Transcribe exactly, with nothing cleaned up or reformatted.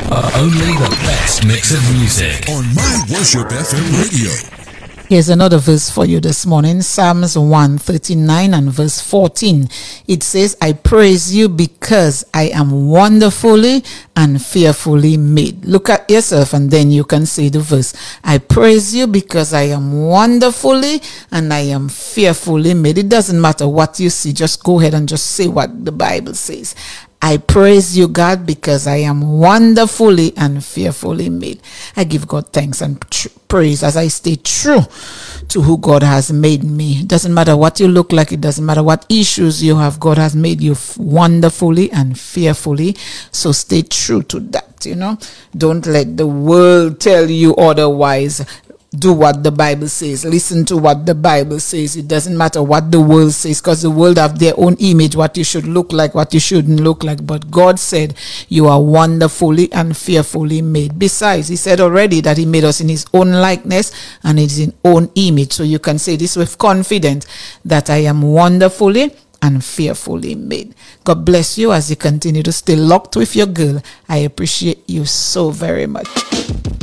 Uh, only the best mix of music on My Worship F M Radio. Here's another verse for you this morning, Psalms one thirty-nine and verse fourteen. It says, I praise you because I am wonderfully and fearfully made. Look at yourself and then you can say the verse. I praise you because I am wonderfully and I am fearfully made. It doesn't matter what you see. Just go ahead and just say what the Bible says. I praise you, God, because I am wonderfully and fearfully made. I give God thanks and tr- praise as I stay true to who God has made me. It doesn't matter what you look like. It doesn't matter what issues you have. God has made you f- wonderfully and fearfully. So stay true to that, you know. Don't let the world tell you otherwise. Do what the Bible says. Listen to what the Bible says. It doesn't matter what the world says, because the world have their own image, what you should look like, what you shouldn't look like. But God said you are wonderfully and fearfully made. Besides, he said already that he made us in his own likeness and his own image. So you can say this with confidence, that I am wonderfully and fearfully made. God bless you as you continue to stay locked with your girl. I appreciate you so very much.